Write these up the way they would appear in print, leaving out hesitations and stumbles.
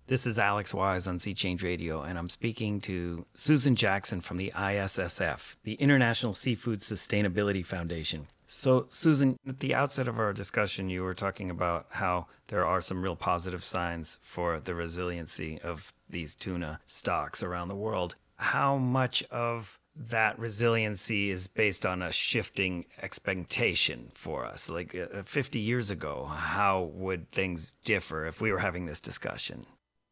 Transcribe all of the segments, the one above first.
This is Alex Wise on Sea Change Radio, and I'm speaking to Susan Jackson from the ISSF, the International Seafood Sustainability Foundation. So, Susan, at the outset of our discussion, you were talking about how there are some real positive signs for the resiliency of these tuna stocks around the world. How much of that resiliency is based on a shifting expectation for us? Like 50 years ago, how would things differ if we were having this discussion?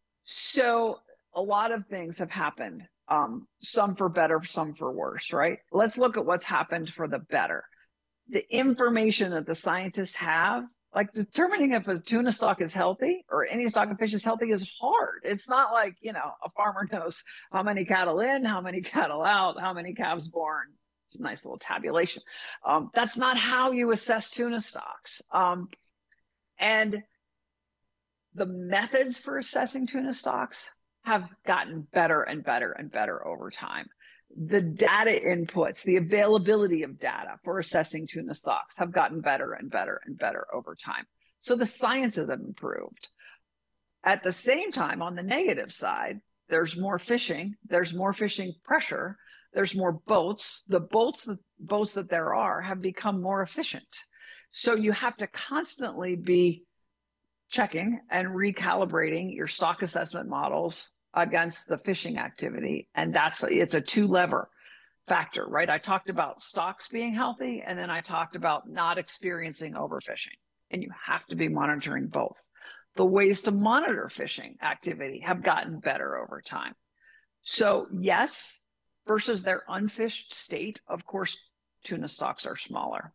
So a lot of things have happened, some for better, some for worse, right? Let's look at what's happened for the better. The information that the scientists have, like determining if a tuna stock is healthy or any stock of fish is healthy, is hard. It's not like, a farmer knows how many cattle in, how many cattle out, how many calves born. It's a nice little tabulation. That's not how you assess tuna stocks. And the methods for assessing tuna stocks have gotten better and better and better over time. The data inputs, the availability of data for assessing tuna stocks have gotten better and better and better over time. So the sciences have improved. At the same time, on the negative side, there's more fishing pressure, there's more boats. The boats that there are have become more efficient. So you have to constantly be checking and recalibrating your stock assessment models against the fishing activity. And it's a two-lever factor, right? I talked about stocks being healthy, and then I talked about not experiencing overfishing. And you have to be monitoring both. The ways to monitor fishing activity have gotten better over time. So yes, versus their unfished state, of course, tuna stocks are smaller.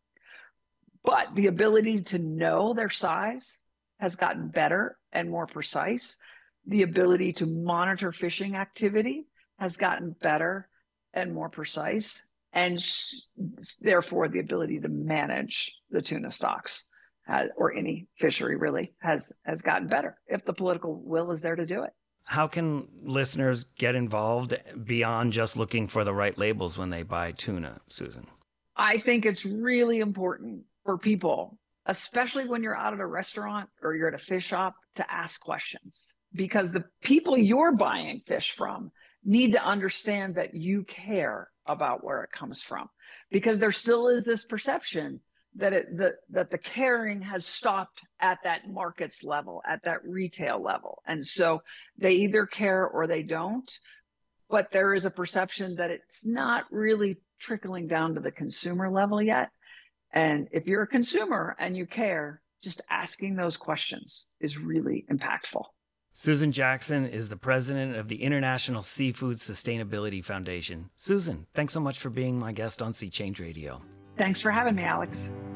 But the ability to know their size has gotten better and more precise. The ability to monitor fishing activity has gotten better and more precise. And therefore, the ability to manage the tuna stocks or any fishery really has gotten better if the political will is there to do it. How can listeners get involved beyond just looking for the right labels when they buy tuna, Susan? I think it's really important for people, especially when you're out at a restaurant or you're at a fish shop, to ask questions, because the people you're buying fish from need to understand that you care about where it comes from, because there still is this perception that the caring has stopped at that markets level, at that retail level. And so they either care or they don't, but there is a perception that it's not really trickling down to the consumer level yet. And if you're a consumer and you care, just asking those questions is really impactful. Susan Jackson is the president of the International Seafood Sustainability Foundation. Susan, thanks so much for being my guest on Sea Change Radio. Thanks for having me, Alex.